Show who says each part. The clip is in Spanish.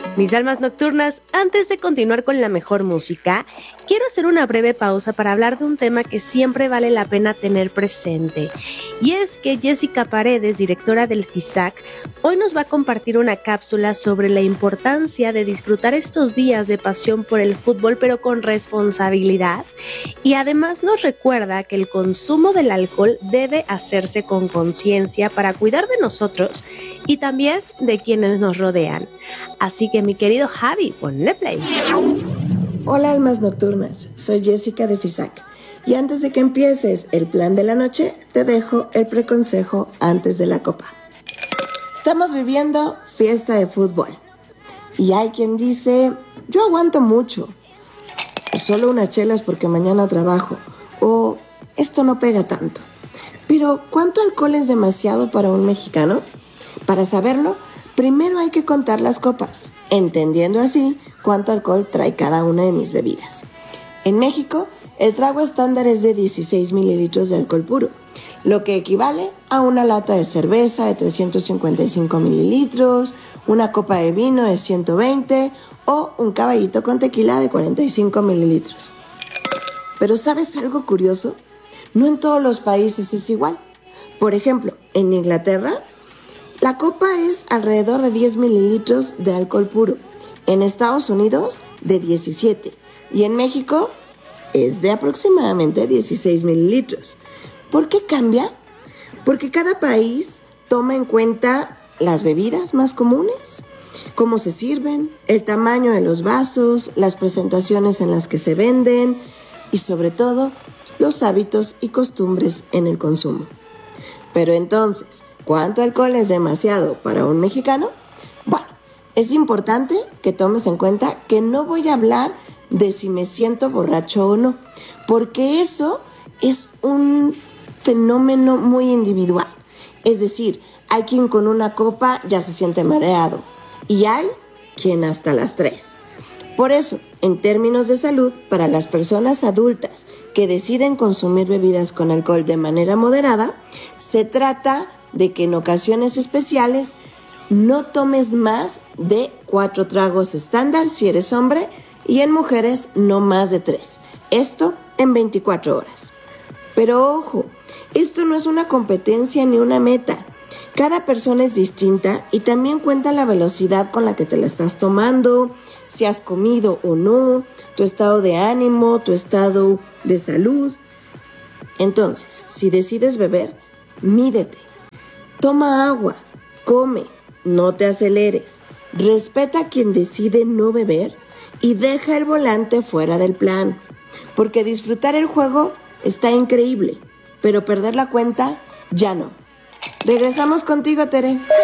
Speaker 1: Mis almas nocturnas, antes de continuar con la mejor música, quiero hacer una breve pausa para hablar de un tema que siempre vale la pena tener presente. Y es que Jessica Paredes, directora del FISAC, hoy nos va a compartir una cápsula sobre la importancia de disfrutar estos días de pasión por el fútbol, pero con responsabilidad. Y además nos recuerda que el consumo del alcohol debe hacerse con conciencia para cuidar de nosotros y también de quienes nos rodean. Así que mi querido Javi, ponle play.
Speaker 2: Hola almas nocturnas, soy Jessica de FISAC y antes de que empieces el plan de la noche, te dejo el preconsejo antes de la copa. Estamos viviendo fiesta de fútbol y hay quien dice, yo aguanto mucho, solo unas chelas porque mañana trabajo, o esto no pega tanto. Pero ¿cuánto alcohol es demasiado para un mexicano? Para saberlo, primero hay que contar las copas, entendiendo así cuánto alcohol trae cada una de mis bebidas. En México, el trago estándar es de 16 mililitros de alcohol puro, lo que equivale a una lata de cerveza de 355 mililitros, una copa de vino de 120 o un caballito con tequila de 45 mililitros. Pero ¿sabes algo curioso? No en todos los países es igual. Por ejemplo, en Inglaterra, la copa es alrededor de 10 mililitros de alcohol puro. En Estados Unidos, de 17. Y en México, es de aproximadamente 16 mililitros. ¿Por qué cambia? Porque cada país toma en cuenta las bebidas más comunes, cómo se sirven, el tamaño de los vasos, las presentaciones en las que se venden y sobre todo, los hábitos y costumbres en el consumo. Pero entonces, ¿cuánto alcohol es demasiado para un mexicano? Bueno, es importante que tomes en cuenta que no voy a hablar de si me siento borracho o no, porque eso es un fenómeno muy individual. Es decir, hay quien con una copa ya se siente mareado y hay quien hasta las 3. Por eso, en términos de salud, para las personas adultas que deciden consumir bebidas con alcohol de manera moderada, se trata de que en ocasiones especiales no tomes más de 4 tragos estándar si eres hombre y en mujeres no más de 3. Esto en 24 horas. Pero ojo, esto no es una competencia ni una meta. Cada persona es distinta y también cuenta la velocidad con la que te la estás tomando, si has comido o no, tu estado de ánimo, tu estado de salud. Entonces, si decides beber, mídete. Toma agua, come, no te aceleres, respeta a quien decide no beber y deja el volante fuera del plan, porque disfrutar el juego está increíble, pero perder la cuenta ya no. Regresamos contigo, Tere.